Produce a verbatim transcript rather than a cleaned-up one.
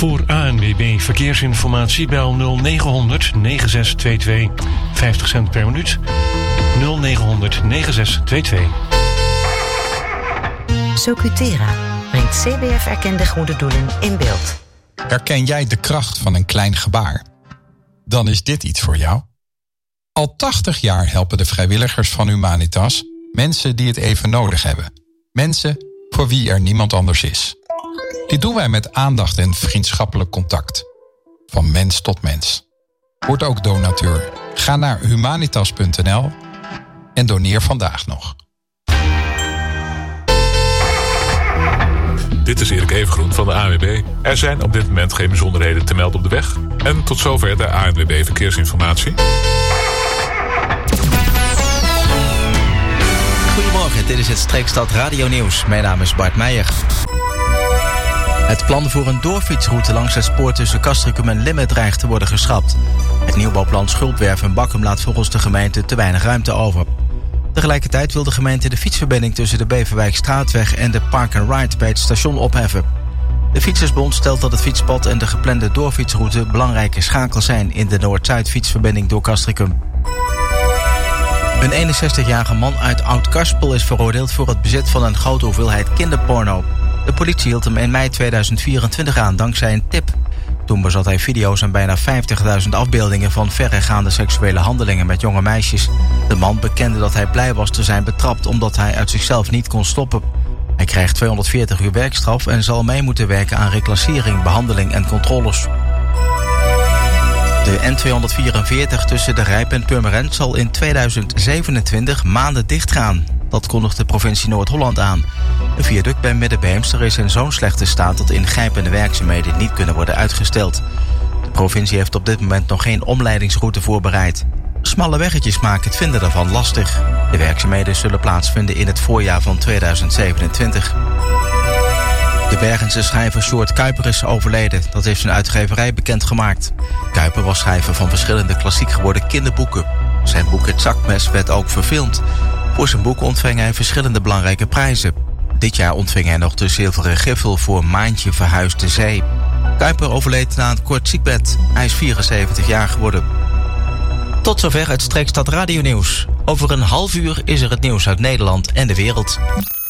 Voor A N W B Verkeersinformatie bel nul negen honderd negen zes twee twee. vijftig cent per minuut. nul negen honderd negen zes twee twee. Socutera brengt C B F-erkende goede doelen in beeld. Herken jij de kracht van een klein gebaar? Dan is dit iets voor jou. Al tachtig jaar helpen de vrijwilligers van Humanitas mensen die het even nodig hebben. Mensen voor wie er niemand anders is. Dit doen wij met aandacht en vriendschappelijk contact. Van mens tot mens. Word ook donateur. Ga naar humanitas punt n l en doneer vandaag nog. Dit is Erik Evengroen van de A N W B. Er zijn op dit moment geen bijzonderheden te melden op de weg. En tot zover de A N W B Verkeersinformatie. Goedemorgen, dit is het Streekstad Radio Nieuws. Mijn naam is Bart Meijer. Het plan voor een doorfietsroute langs het spoor tussen Castricum en Limmen dreigt te worden geschrapt. Het nieuwbouwplan Schulpwerf en Bakkum laat volgens de gemeente te weinig ruimte over. Tegelijkertijd wil de gemeente de fietsverbinding tussen de Beverwijkstraatweg en de Park and Ride bij het station opheffen. De Fietsersbond stelt dat het fietspad en de geplande doorfietsroute belangrijke schakels zijn in de Noord-Zuid fietsverbinding door Castricum. Een eenenzestigjarige man uit Oud-Karspel is veroordeeld voor het bezit van een grote hoeveelheid kinderporno. De politie hield hem in mei tweeduizend vierentwintig aan dankzij een tip. Toen bezat hij video's en bijna vijftigduizend afbeeldingen van verregaande seksuele handelingen met jonge meisjes. De man bekende dat hij blij was te zijn betrapt omdat hij uit zichzelf niet kon stoppen. Hij krijgt tweehonderdveertig uur werkstraf en zal mee moeten werken aan reclassering, behandeling en controles. De N tweehonderdvierenveertig tussen de Rijp en Purmerend zal in tweeduizend zevenentwintig maanden dichtgaan. Dat kondigt de provincie Noord-Holland aan. Een viaduct bij Middenbeemster is in zo'n slechte staat dat ingrijpende werkzaamheden niet kunnen worden uitgesteld. De provincie heeft op dit moment nog geen omleidingsroute voorbereid. Smalle weggetjes maken het vinden daarvan lastig. De werkzaamheden zullen plaatsvinden in het voorjaar van tweeduizend zevenentwintig. De Bergense schrijver Sjoerd Kuiper is overleden. Dat heeft zijn uitgeverij bekendgemaakt. Kuiper was schrijver van verschillende klassiek geworden kinderboeken. Zijn boek Het Zakmes werd ook verfilmd. Voor zijn boek ontving hij verschillende belangrijke prijzen. Dit jaar ontving hij nog de zilveren griffel voor Maantje verhuist de zee. Kuiper overleed na een kort ziekbed. Hij is vierenzeventig jaar geworden. Tot zover het Streekstad Radio Nieuws. Over een half uur is er het nieuws uit Nederland en de wereld.